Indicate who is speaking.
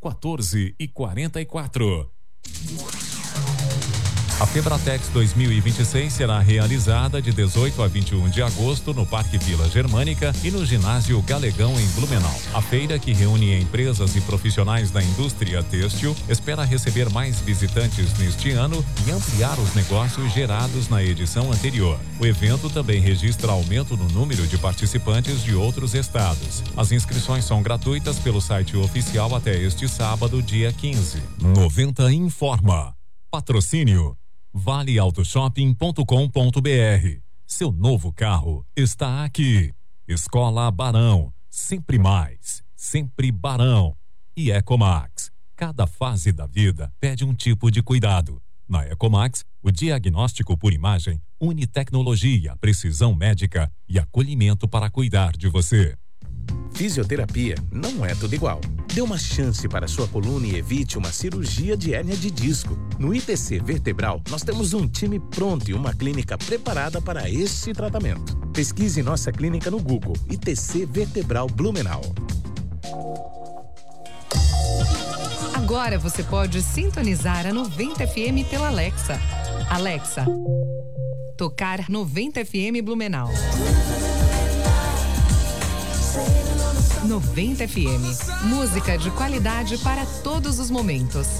Speaker 1: 14h44. A Febratex 2026 será realizada de 18 a 21 de agosto no Parque Vila Germânica e no Ginásio Galegão em Blumenau. A feira, que reúne empresas e profissionais da indústria têxtil, espera receber mais visitantes neste ano e ampliar os negócios gerados na edição anterior. O evento também registra aumento no número de participantes de outros estados. As inscrições são gratuitas pelo site oficial até este sábado, dia 15. 90 informa. Patrocínio valeautoshopping.com.br. Seu novo carro está aqui. Escola Barão, sempre mais, sempre Barão. E Ecomax, cada fase da vida pede um tipo de cuidado. Na Ecomax, o diagnóstico por imagem une tecnologia, precisão médica e acolhimento para cuidar de você.
Speaker 2: Fisioterapia não é tudo igual. Dê uma chance para sua coluna e evite uma cirurgia de hérnia de disco. No ITC Vertebral, nós temos um time pronto e uma clínica preparada para este tratamento. Pesquise nossa clínica no Google, ITC Vertebral Blumenau.
Speaker 3: Agora você pode sintonizar a 90 FM pela Alexa. Alexa, tocar 90 FM Blumenau. 90 FM, música de qualidade para todos os momentos.